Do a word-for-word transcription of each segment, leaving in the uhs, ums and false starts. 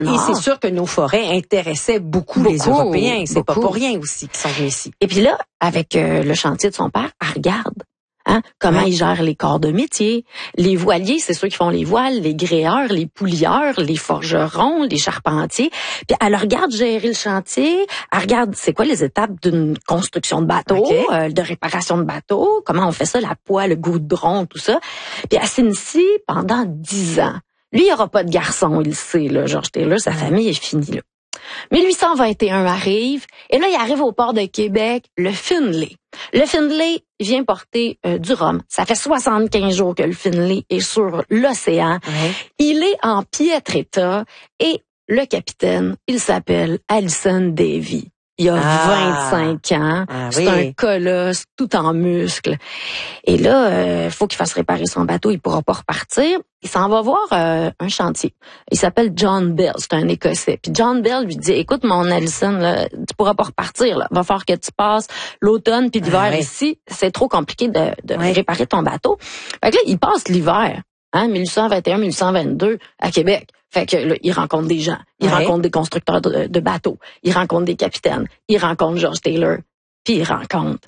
Et c'est sûr que nos forêts intéressaient beaucoup, beaucoup les Européens. C'est beaucoup. Pas pour rien aussi qu'ils sont venus ici. Et puis là, avec euh, le chantier de son père, elle regarde hein, comment ouais. il gère les corps de métier. Les voiliers, c'est ceux qui font les voiles, les gréeurs, les poulieurs, les forgerons, les charpentiers. Puis elle regarde gérer le chantier, elle regarde c'est quoi les étapes d'une construction de bateau, okay. euh, de réparation de bateau, comment on fait ça, la poêle, le goudron, tout ça. Puis elle s'initie pendant dix ans. Lui, il n'y aura pas de garçon, il le sait, là, George Taylor, sa famille est finie, là. mille huit cent vingt et un arrive, et là, il arrive au port de Québec, le Finlay. Le Finlay vient porter euh, du rhum. Ça fait soixante-quinze jours que le Finlay est sur l'océan. Ouais. Il est en piètre état, et le capitaine, il s'appelle Allison Davy. Il a ah. vingt-cinq ans, ah, c'est oui. un colosse tout en muscles. Et là, euh, faut qu'il fasse réparer son bateau, il pourra pas repartir. Il s'en va voir euh, un chantier. Il s'appelle John Bell, c'est un Écossais. Puis John Bell lui dit, écoute mon Allison, là, tu pourras pas repartir. Là. Va falloir que tu passes l'automne puis l'hiver ah, oui. ici. C'est trop compliqué de, de oui. réparer ton bateau. Fait que là, il passe l'hiver, hein, mille huit cent vingt et un mille huit cent vingt-deux à Québec. Fait que là, il rencontre des gens, il ouais. rencontre des constructeurs de, de bateaux, il rencontre des capitaines, il rencontre George Taylor, puis il rencontre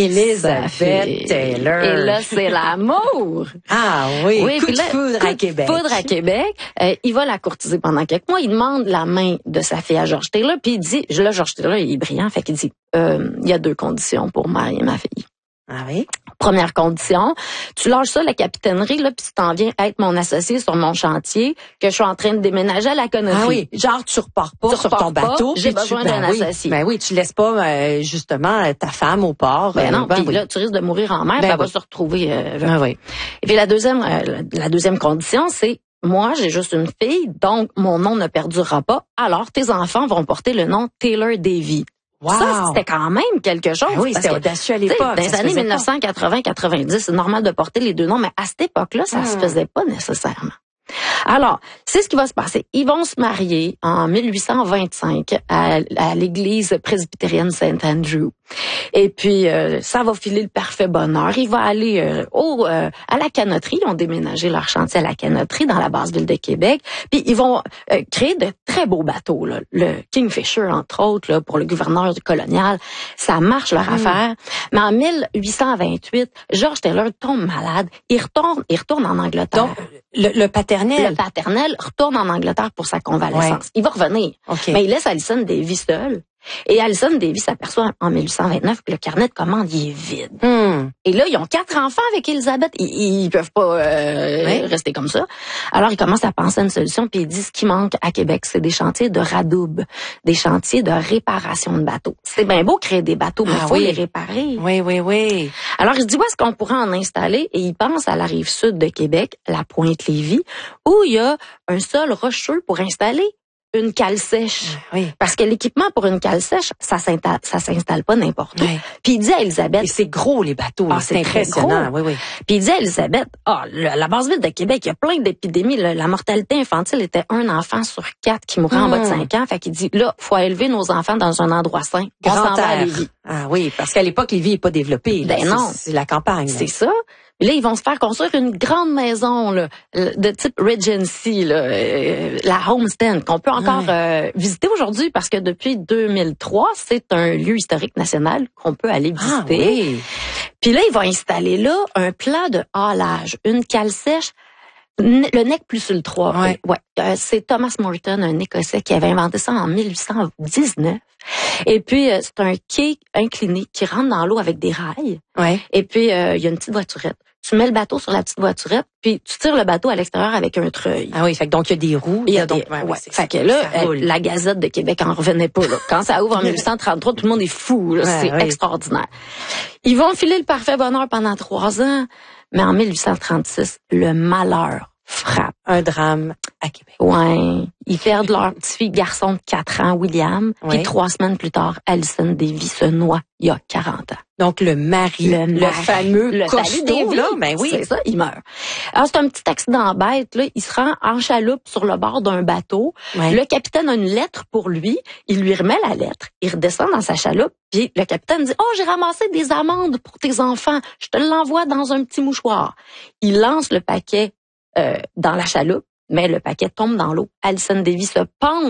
Elizabeth Taylor. Et là, c'est l'amour. Ah oui, oui coup de là, foudre coup à Québec. Coup de foudre à Québec. Euh, il va la courtiser pendant quelques mois. Il demande la main de sa fille à George Taylor, puis il dit, là, George Taylor, il est brillant, fait qu'il dit, euh, il y a deux conditions pour marier ma fille. Ah oui? Première condition, tu lâches ça, la capitainerie, là, puis tu t'en viens être mon associé sur mon chantier, que je suis en train de déménager à la connerie. Ah oui, genre tu repars pas tu sur repars ton bateau. J'ai besoin tu, d'un ben associé. Oui, ben oui, tu laisses pas euh, justement ta femme au port. Ben euh, non, ben puis oui. là, tu risques de mourir en mer, ben puis elle oui. va se retrouver. Euh, ben oui. Et puis la deuxième, euh, la deuxième condition, c'est moi, j'ai juste une fille, donc mon nom ne perdurera pas. Alors, tes enfants vont porter le nom Taylor Davy. Wow. Ça, c'était quand même quelque chose. Ah oui, c'était audacieux à l'époque. Dans les années mille neuf cent quatre-vingts quatre-vingt-dix, c'est normal de porter les deux noms, mais à cette époque-là, ça hmm. se faisait pas nécessairement. Alors, c'est ce qui va se passer. Ils vont se marier en mille huit cent vingt-cinq à, à l'église presbytérienne Saint Andrew. Et puis, euh, ça va filer le parfait bonheur. Il va aller euh, au euh, à la canotterie. Ils ont déménagé leur chantier à la canotterie dans la basse ville de Québec. Puis, ils vont euh, créer de très beaux bateaux. Là. Le Kingfisher, entre autres, là, pour le gouverneur colonial. Ça marche leur mmh. affaire. Mais en mille huit cent vingt-huit, George Taylor tombe malade. Il retourne, il retourne en Angleterre. Donc, le, le paternel. Le paternel retourne en Angleterre pour sa convalescence. Ouais. Il va revenir. Okay. Mais il laisse Allison Davy seule. Et Allison Davy s'aperçoit en mille huit cent vingt-neuf que le carnet de commandes il est vide. Hmm. Et là, ils ont quatre enfants avec Elizabeth. Ils, ils peuvent pas euh, oui. rester comme ça. Alors, ils commencent à penser à une solution. Puis ils disent ce qui manque à Québec, c'est des chantiers de radoub, des chantiers de réparation de bateaux. C'est bien beau créer des bateaux, mais il ah, faut oui. les réparer. Oui, oui, oui. Alors, ils se disent où est-ce qu'on pourrait en installer? Et ils pensent à la rive sud de Québec, la Pointe-Lévis, où il y a un sol rocheux pour installer une cale sèche. Oui. Parce que l'équipement pour une cale sèche, ça s'installe, ça s'installe pas n'importe où. Oui. Puis il dit à Elisabeth. Et c'est gros, les bateaux. Ah, c'est impressionnant. Oui, oui. Puis il dit à Elisabeth, ah, oh, la basse ville de Québec, il y a plein d'épidémies. La, la mortalité infantile était un enfant sur quatre qui mourait mmh. en bas de cinq ans. Fait qu'il dit, là, faut élever nos enfants dans un endroit sain. Grand On s'en va à air. Lévis. Ah oui, parce qu'à l'époque, Lévis n'est pas développé. Ben là. non. C'est, c'est la campagne. C'est ça. Et là, ils vont se faire construire une grande maison là, de type Regency, là, euh, la Homestead, qu'on peut encore ouais. euh, visiter aujourd'hui parce que depuis deux mille trois, c'est un lieu historique national qu'on peut aller visiter. Ah, oui. Puis là, ils vont installer là un plat de halage, une cale sèche, le nec plus ultra. Ouais. Ouais. Euh, c'est Thomas Morton, un Écossais, qui avait inventé ça en mille huit cent dix-neuf. Et puis, euh, c'est un quai incliné qui rentre dans l'eau avec des rails. Ouais. Et puis, il euh, y a une petite voiturette. Tu mets le bateau sur la petite voiturette, puis tu tires le bateau à l'extérieur avec un treuil. Ah oui, fait que donc il y a des roues. Il y a donc, des, ouais, ouais, ouais, fait que là, euh, la Gazette de Québec en revenait pas. Là. Quand ça ouvre en mille huit cent trente-trois, tout le monde est fou. Là. Ouais, c'est ouais. extraordinaire. Ils vont filer le parfait bonheur pendant trois ans, mais en mille huit cent trente-six, le malheur frappe. Un drame à Québec. Ouais. Ils perdent leur petit garçon de quatre ans, William. Ouais. Puis trois semaines plus tard, Allison Davy se noie il y a quarante ans. Donc le mari, le, le mari, fameux le costaud, là, ben oui. C'est ça, il meurt. Alors c'est un petit accident bête, là. Il se rend en chaloupe sur le bord d'un bateau. Ouais. Le capitaine a une lettre pour lui. Il lui remet la lettre. Il redescend dans sa chaloupe. Puis le capitaine dit, oh, j'ai ramassé des amandes pour tes enfants. Je te l'envoie dans un petit mouchoir. Il lance le paquet Euh, dans la chaloupe, Mais le paquet tombe dans l'eau. Alison Davy se penche